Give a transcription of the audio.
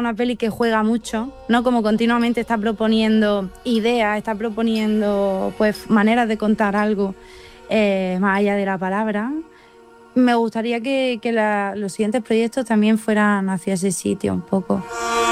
una peli que juega mucho, ¿no? Como continuamente está proponiendo ideas, está proponiendo pues maneras de contar algo más allá de la palabra. Me gustaría que los siguientes proyectos también fueran hacia ese sitio un poco.